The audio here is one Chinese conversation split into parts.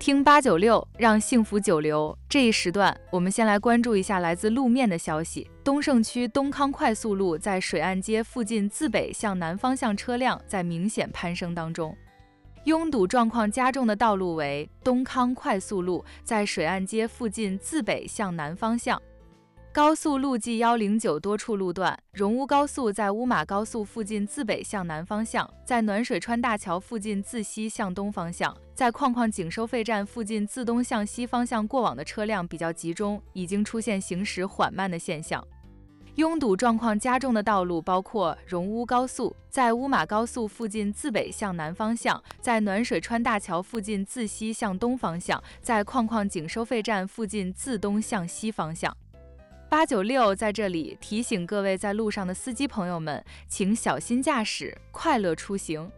听896，让幸福久留。这一时段，我们先来关注一下来自路面的消息。东胜区东康快速路在水岸街附近自北向南方向车辆在明显攀升当中。拥堵状况加重的道路为东康快速路在水岸街附近自北向南方向。高速路G 109多处路段，荣乌高速在乌马高速附近自北向南方向，在暖水川大桥附近自西向东方向，在矿矿井收费站附近自东向西方向过往的车辆比较集中，已经出现行驶缓慢的现象。拥堵状况加重的道路包括荣乌高速在乌马高速附近自北向南方向，在暖水川大桥附近自西向东方向，在矿矿井收费站附近自东向西方向。896在这里提醒各位在路上的司机朋友们，请小心驾驶，快乐出行。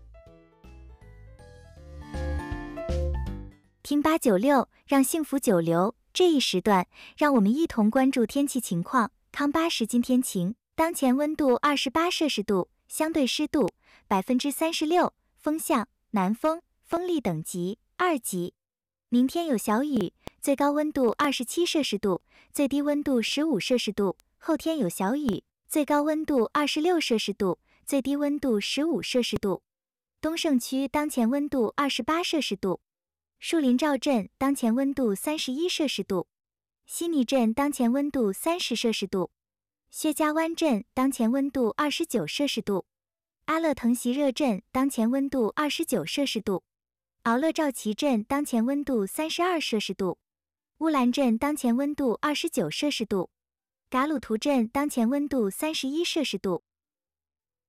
听896，让幸福久留。这一时段，让我们一同关注天气情况。康巴时今天晴，当前温度28摄氏度，相对湿度36%，风向南风，风力等级2级。明天有小雨，最高温度27摄氏度，最低温度15摄氏度。后天有小雨，最高温度26摄氏度，最低温度15摄氏度。东胜区当前温度28摄氏度，树林赵镇当前温度31摄氏度，西尼镇当前温度30摄氏度，薛家湾镇当前温度29摄氏度，阿勒腾席热镇当前温度29摄氏度，敖勒赵旗镇当前温度32摄氏度，乌兰镇当前温度29摄氏度，噶鲁图镇当前温度31摄氏度。